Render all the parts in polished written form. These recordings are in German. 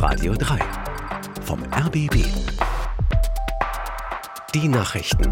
Radio 3 vom RBB. Die Nachrichten.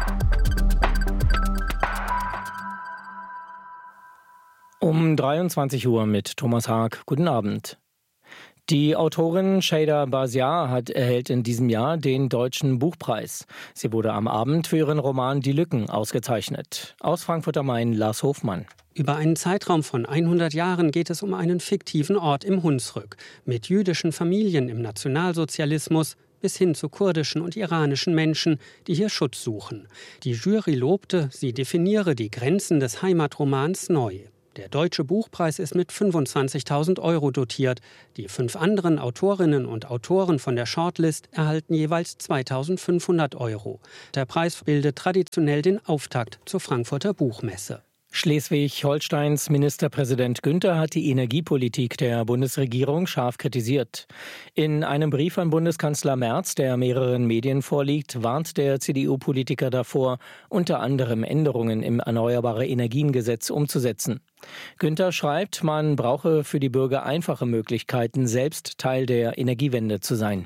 Um 23 Uhr mit Thomas Haag. Guten Abend. Die Autorin Sheyda Basiar erhält in diesem Jahr den Deutschen Buchpreis. Sie wurde am Abend für ihren Roman Die Lücken ausgezeichnet. Aus Frankfurt am Main, Lars Hofmann. Über einen Zeitraum von 100 Jahren geht es um einen fiktiven Ort im Hunsrück mit jüdischen Familien im Nationalsozialismus bis hin zu kurdischen und iranischen Menschen, die hier Schutz suchen. Die Jury lobte, sie definiere die Grenzen des Heimatromans neu. Der Deutsche Buchpreis ist mit 25.000 € dotiert. Die 5 anderen Autorinnen und Autoren von der Shortlist erhalten jeweils 2.500 €. Der Preis bildet traditionell den Auftakt zur Frankfurter Buchmesse. Schleswig-Holsteins Ministerpräsident Günther hat die Energiepolitik der Bundesregierung scharf kritisiert. In einem Brief an Bundeskanzler Merz, der mehreren Medien vorliegt, warnt der CDU-Politiker davor, unter anderem Änderungen im Erneuerbare-Energien-Gesetz umzusetzen. Günther schreibt, man brauche für die Bürger einfache Möglichkeiten, selbst Teil der Energiewende zu sein.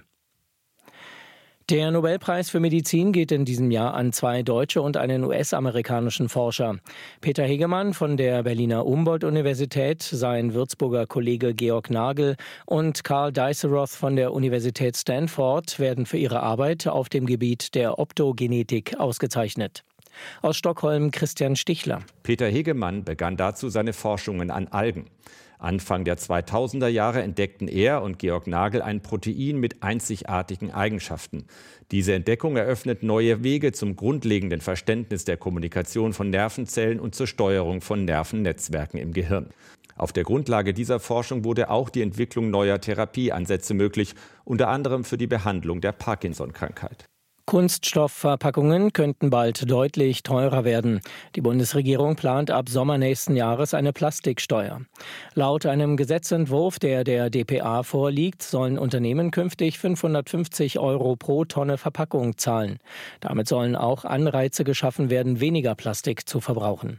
Der Nobelpreis für Medizin geht in diesem Jahr an 2 deutsche und einen US-amerikanischen Forscher. Peter Hegemann von der Berliner Humboldt-Universität, sein Würzburger Kollege Georg Nagel und Karl Dijsselroth von der Universität Stanford werden für ihre Arbeit auf dem Gebiet der Optogenetik ausgezeichnet. Aus Stockholm Christian Stichler. Peter Hegemann begann dazu seine Forschungen an Algen. Anfang der 2000er Jahre entdeckten er und Georg Nagel ein Protein mit einzigartigen Eigenschaften. Diese Entdeckung eröffnet neue Wege zum grundlegenden Verständnis der Kommunikation von Nervenzellen und zur Steuerung von Nervennetzwerken im Gehirn. Auf der Grundlage dieser Forschung wurde auch die Entwicklung neuer Therapieansätze möglich, unter anderem für die Behandlung der Parkinson-Krankheit. Kunststoffverpackungen könnten bald deutlich teurer werden. Die Bundesregierung plant ab Sommer nächsten Jahres eine Plastiksteuer. Laut einem Gesetzentwurf, der dpa vorliegt, sollen Unternehmen künftig 550 € pro Tonne Verpackung zahlen. Damit sollen auch Anreize geschaffen werden, weniger Plastik zu verbrauchen.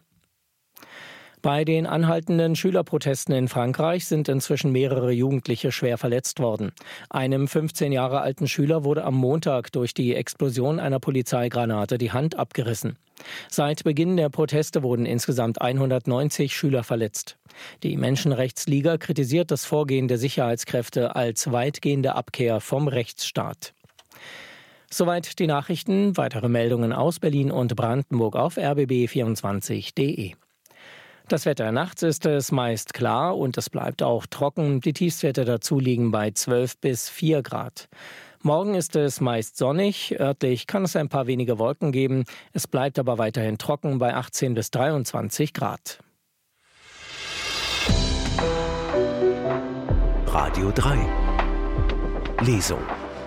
Bei den anhaltenden Schülerprotesten in Frankreich sind inzwischen mehrere Jugendliche schwer verletzt worden. Einem 15 Jahre alten Schüler wurde am Montag durch die Explosion einer Polizeigranate die Hand abgerissen. Seit Beginn der Proteste wurden insgesamt 190 Schüler verletzt. Die Menschenrechtsliga kritisiert das Vorgehen der Sicherheitskräfte als weitgehende Abkehr vom Rechtsstaat. Soweit die Nachrichten. Weitere Meldungen aus Berlin und Brandenburg auf rbb24.de. Das Wetter: Nachts ist es meist klar und es bleibt auch trocken. Die Tiefstwerte dazu liegen bei 12 bis 4 Grad. Morgen ist es meist sonnig. Örtlich kann es ein paar wenige Wolken geben. Es bleibt aber weiterhin trocken bei 18 bis 23 Grad. Radio 3 Lesung.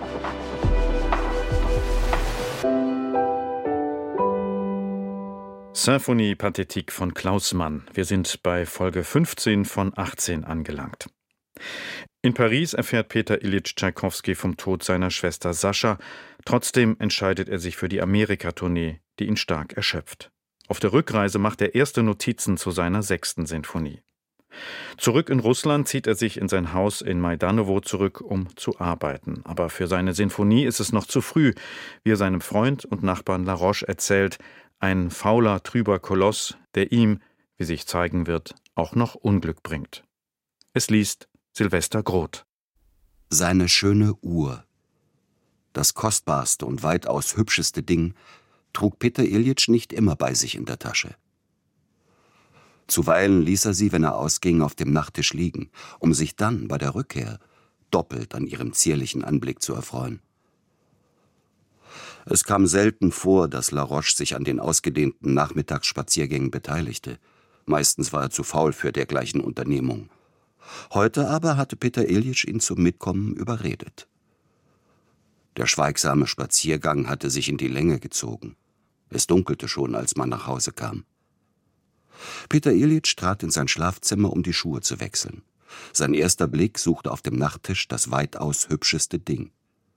Symphonie Pathétique von Klaus Mann. Wir sind bei Folge 15 von 18 angelangt. In Paris erfährt Peter Iljitsch Tschaikowski vom Tod seiner Schwester Sascha. Trotzdem entscheidet er sich für die Amerika-Tournee, die ihn stark erschöpft. Auf der Rückreise macht er erste Notizen zu seiner 6. Sinfonie. Zurück in Russland zieht er sich in sein Haus in Majdanowo zurück, um zu arbeiten. Aber für seine Sinfonie ist es noch zu früh, wie er seinem Freund und Nachbarn Laroche erzählt. Ein fauler, trüber Koloss, der ihm, wie sich zeigen wird, auch noch Unglück bringt. Es liest Silvester Groth. Seine schöne Uhr, das kostbarste und weitaus hübscheste Ding, trug Peter Iljitsch nicht immer bei sich in der Tasche. Zuweilen ließ er sie, wenn er ausging, auf dem Nachttisch liegen, um sich dann bei der Rückkehr doppelt an ihrem zierlichen Anblick zu erfreuen. Es kam selten vor, dass Laroche sich an den ausgedehnten Nachmittagsspaziergängen beteiligte. Meistens war er zu faul für dergleichen Unternehmung. Heute aber hatte Peter Iljitsch ihn zum Mitkommen überredet. Der schweigsame Spaziergang hatte sich in die Länge gezogen. Es dunkelte schon, als man nach Hause kam. Peter Iljitsch trat in sein Schlafzimmer, um die Schuhe zu wechseln. Sein erster Blick suchte auf dem Nachttisch das weitaus hübscheste Ding.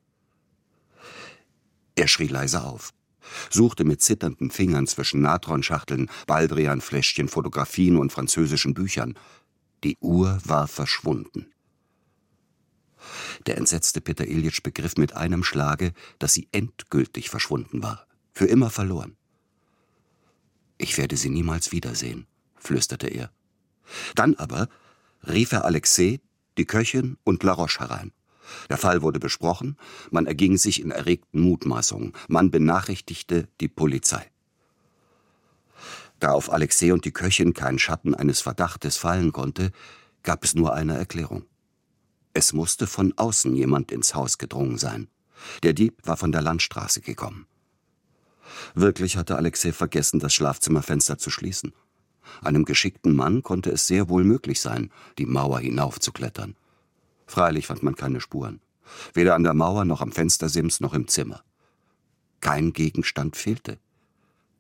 Er schrie leise auf, suchte mit zitternden Fingern zwischen Natronschachteln, Baldrianfläschchen, Fotografien und französischen Büchern. Die Uhr war verschwunden. Der entsetzte Peter Iljitsch begriff mit einem Schlage, dass sie endgültig verschwunden war, für immer verloren. »Ich werde sie niemals wiedersehen«, flüsterte er. Dann aber rief er Alexei, die Köchin und Laroche herein. Der Fall wurde besprochen, man erging sich in erregten Mutmaßungen, man benachrichtigte die Polizei. Da auf Alexei und die Köchin kein Schatten eines Verdachtes fallen konnte, gab es nur eine Erklärung. Es musste von außen jemand ins Haus gedrungen sein. Der Dieb war von der Landstraße gekommen. Wirklich hatte Alexei vergessen, das Schlafzimmerfenster zu schließen. Einem geschickten Mann konnte es sehr wohl möglich sein, die Mauer hinaufzuklettern. Freilich fand man keine Spuren. Weder an der Mauer noch am Fenstersims noch im Zimmer. Kein Gegenstand fehlte.